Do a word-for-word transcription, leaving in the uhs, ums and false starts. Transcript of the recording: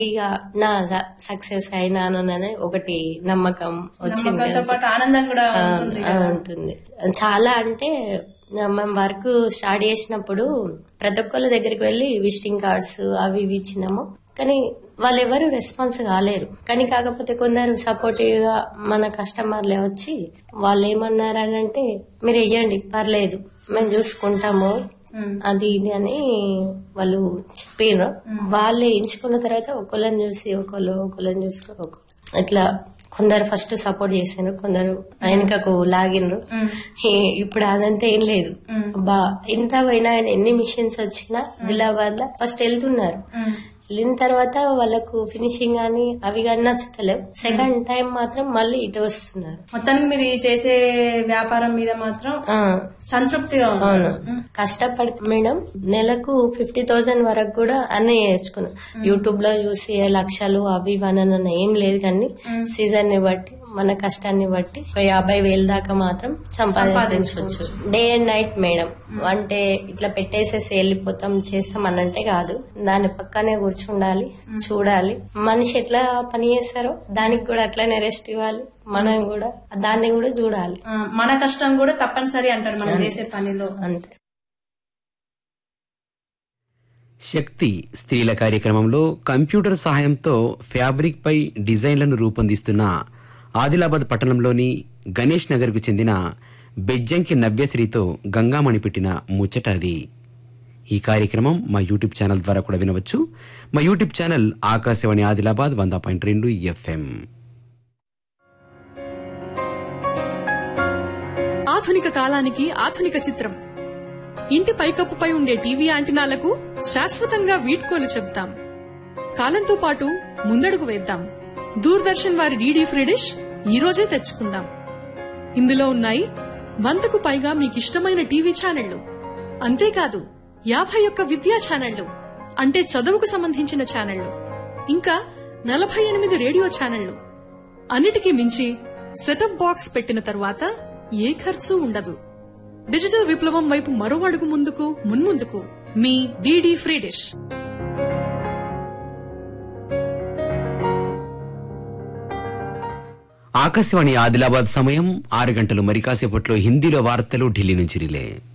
ఇక నా సక్సెస్ అయినాననే ఒకటి నమ్మకం వచ్చింది. నమ్మకంతో పాటు ఆనందం కూడా ఆ, ఉంటుంది ఆ, కదా. ఉంటుంది. చాలా అంటే మేము వర్క్ స్టార్ట్ చేసినప్పుడు ప్రతి ఒక్కళ్ళ దగ్గరికి వెళ్ళి విజిటింగ్ కార్డ్స్ అవి ఇవి ఇచ్చినాము. కానీ వాళ్ళు ఎవరు రెస్పాన్స్ కాలేరు. కానీ కాకపోతే కొందరు సపోర్టివ్ గా మన కస్టమర్లే వచ్చి వాళ్ళు ఏమన్నారనంటే మీరు వెయ్యండి పర్లేదు మేము చూసుకుంటాము అది ఇది అని వాళ్ళు చెప్పారు. వాళ్ళే ఎంచుకున్న తర్వాత ఒకళ్ళని చూసి ఒకళ్ళు ఒకళ్ళని చూసుకొని ఒక ఇట్లా కొందరు ఫస్ట్ సపోర్ట్ చేసారు, కొందరు వెనకకు లాగినరు. ఇప్పుడు అదంతా ఏం లేదు. బా ఎంత పోయినా ఎన్ని మిషన్స్ వచ్చినా ఆదిలాబాద్ లో ఫస్ట్ వెళ్తున్నారు. వెళ్ళిన తర్వాత వాళ్ళకు ఫినిషింగ్ గానీ అవి కానీ నచ్చుతలేవు. సెకండ్ టైం మాత్రం మళ్ళీ ఇటు వస్తున్నారు. మొత్తానికి మీరు ఈ చేసే వ్యాపారం మీద మాత్రం ఆ, సంతృప్తిగా ఉంది. అవును, కష్టపడితే మేడం నెలకు ఫిఫ్టీ థౌసండ్ వరకు కూడా అన్నీ నేర్చుకున్నాం. యూట్యూబ్ లో చూసి లక్షలు అవి ఇవన్న ఏం లేదు, కానీ సీజన్ ని బట్టి మన కష్టాన్ని బట్టి ఒక యాభై వేలు దాకా మాత్రం సంపాదించవచ్చు. Day and night madam. అంటే ఇట్లా పెట్టేసేసి వెళ్ళిపోతాం చేస్తాం అనంటే కాదు, దాని పక్కనే కూర్చుండాలి, చూడాలి. మనిషి ఎట్లా పని చేస్తారో దానికి కూడా అట్లానే రెస్ట్ ఇవ్వాలి, మనం కూడా దాన్ని కూడా చూడాలి. ఆ, మన కష్టం కూడా తప్పనిసరి అంటారు మనం చేసే పనిలో. అంతే. శక్తి స్త్రీల కార్యక్రమంలో కంప్యూటర్ సహాయంతో ఫ్యాబ్రిక్ పై డిజైన్లను రూపొందిస్తున్న ఆదిలాబాద్ పట్టణంలోని గణేష్ నగర్ కు చెందిన బెజ్జంకి నవ్యశ్రీతో గంగామణి పెట్టిన ముచ్చట అది. ఈ కార్యక్రమం మా యూట్యూబ్ ఛానల్ ద్వారా కూడా వినవచ్చు. మా యూట్యూబ్ ఛానల్ ఆకాశవాణి ఆదిలాబాద్ వంద పాయింట్ రెండు ఎఫ్ఎం. ఆధునిక కాలానికి ఆధునిక చిత్రం. ఇంటి పైకప్పుపై ఉండే టీవీ యాంటినాలకు శాశ్వతంగా వీడ్కోలు చెప్తాం. కాలంతో పాటు ముందడుగు వేద్దాం. దూరదర్శన్ వారి డీడీ ఫ్రీ డిష్ ఈ రోజే తెచ్చుకుందాం. ఇందులో ఉన్నాయి వందకు పైగా మీకిష్టమైన టీవీ ఛానళ్లు. అంతేకాదు యాభై ఒక్క విద్యా ఛానళ్లు, అంటే చదువుకు సంబంధించిన ఛానళ్లు, ఇంకా నలభై ఎనిమిది రేడియో ఛానళ్లు. అన్నిటికీ మించి సెటప్ బాక్స్ పెట్టిన తరువాత ఏ ఖర్చు ఉండదు. డిజిటల్ విప్లవం వైపు మరో అడుగు ముందుకు మున్ముందుకు మీ DD free dish. Akashvani Adilabad సమయం ఆరు గంటలు. మరి కాసేపట్లో హిందీలో వార్తలు ఢిల్లీ నుంచి రిలే.